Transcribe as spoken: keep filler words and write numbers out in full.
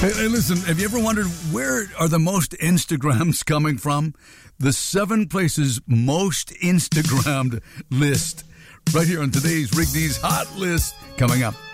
Hey, hey, listen, have you ever wondered where are the most Instagrams coming from? The seven places most Instagrammed list. Right here on today's Rigby's Hot List coming up.